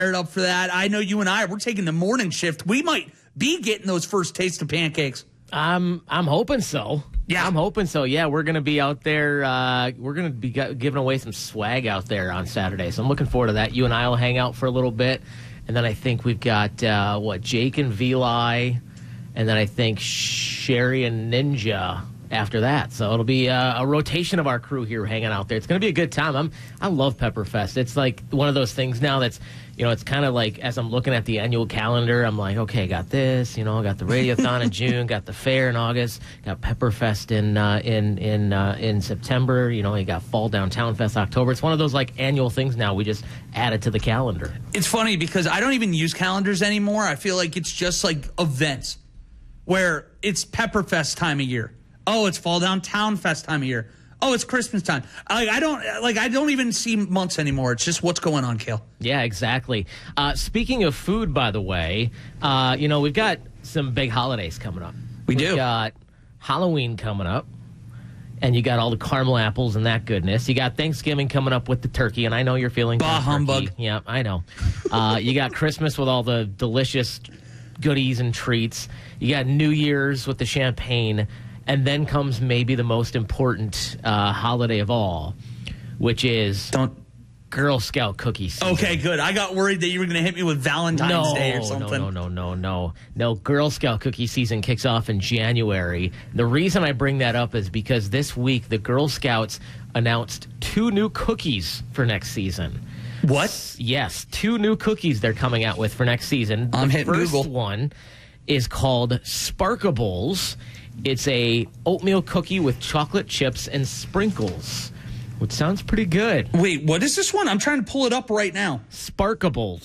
fired up for that. I know you and we're taking the morning shift. We might be getting those first taste of pancakes. I'm hoping so. Yeah. I'm hoping so. Yeah, we're going to be out there. We're going to be giving away some swag out there on Saturday. So I'm looking forward to that. You and I will hang out for a little bit. And then I think we've got, Jake and Vili. And then I think Sherry and Ninja after that. So it'll be a rotation of our crew here hanging out there. It's going to be a good time. I love Pepperfest. It's like one of those things now that's, it's kind of like as I'm looking at the annual calendar, I'm like, okay, got this, I got the Radiothon in June, got the fair in August, got Pepperfest in September, you got Fall Downtown Fest October. It's one of those like annual things now. We just add it to the calendar. It's funny because I don't even use calendars anymore. I feel like it's just like events where it's Pepperfest time of year. Oh, it's Fall Downtown Fest time of year. Oh, it's Christmas time. I don't even see months anymore. It's just what's going on, Kale. Yeah, exactly. Speaking of food, by the way, we've got some big holidays coming up. We've got Halloween coming up, and you got all the caramel apples and that goodness. You got Thanksgiving coming up with the turkey, and I know you're feeling bah humbug. Yeah, I know. You got Christmas with all the delicious goodies and treats. You got New Year's with the champagne. And then comes maybe the most important holiday of all, which is Girl Scout cookie season. Okay, good. I got worried that you were going to hit me with Valentine's Day or something. No. Girl Scout cookie season kicks off in January. The reason I bring that up is because this week the Girl Scouts announced 2 new cookies for next season. What? Yes, 2 new cookies they're coming out with for next season. I'm hitting Google. The first one is called Sparkables. It's a oatmeal cookie with chocolate chips and sprinkles, which sounds pretty good. Wait, what is this one? I'm trying to pull it up right now. Sparkables.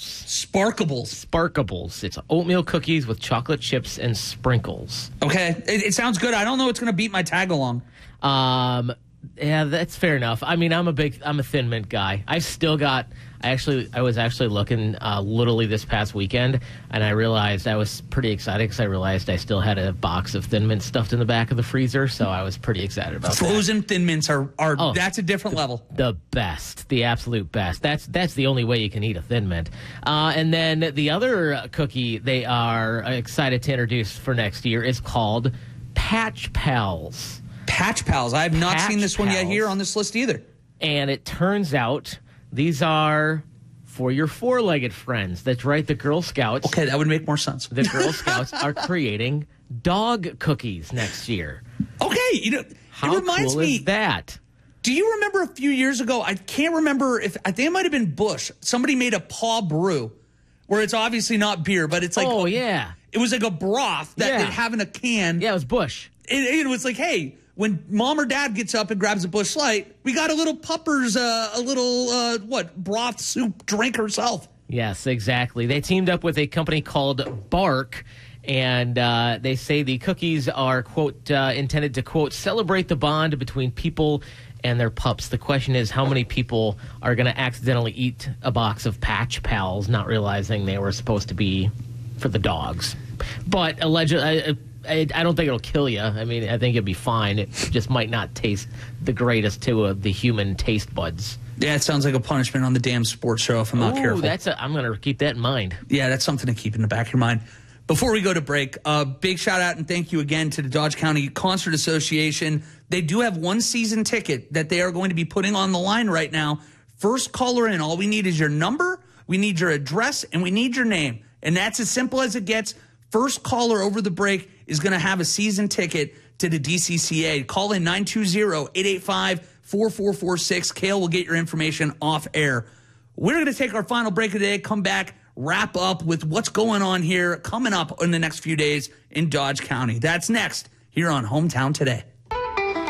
It's oatmeal cookies with chocolate chips and sprinkles. Okay, it sounds good. I don't know it's going to beat my tag along. Yeah, that's fair enough. I mean, I'm a Thin Mint guy. I was actually looking literally this past weekend, and I realized I was pretty excited because I realized I still had a box of Thin Mint stuffed in the back of the freezer, so I was pretty excited about that. Frozen Thin Mints are that's a different level. The best, the absolute best. That's the only way you can eat a Thin Mint. And then the other cookie they are excited to introduce for next year is called Patch Pals. Patch Pals. I have not seen this one yet here on this list either. And it turns out these are for your 4-legged friends. That's right, the Girl Scouts. Okay, that would make more sense. The Girl Scouts are creating dog cookies next year. Okay, How it reminds cool me is that? Do you remember a few years ago? I can't remember I think it might have been Busch. Somebody made a paw brew, where it's obviously not beer, but it's like it was like a broth that they'd have in a can. Yeah, it was Busch. It was like, hey, when mom or dad gets up and grabs a Busch Light, we got a little puppers, broth soup drink herself. Yes, exactly. They teamed up with a company called Bark, and they say the cookies are, quote, intended to, quote, celebrate the bond between people and their pups. The question is, how many people are going to accidentally eat a box of Patch Pals, not realizing they were supposed to be for the dogs? But allegedly, I don't think it'll kill you. I mean, I think it'll be fine. It just might not taste the greatest to the human taste buds. Yeah, it sounds like a punishment on the damn sports show if I'm not careful. I'm going to keep that in mind. Yeah, that's something to keep in the back of your mind. Before we go to break, big shout out and thank you again to the Dodge County Concert Association. They do have one season ticket that they are going to be putting on the line right now. First caller in. All we need is your number, we need your address, and we need your name. And that's as simple as it gets. First caller over the break is going to have a season ticket to the DCCA. Call in 920-885-4446. Kale will get your information off air. We're going to take our final break of the day, come back, wrap up with what's going on here coming up in the next few days in Dodge County. That's next here on Hometown Today.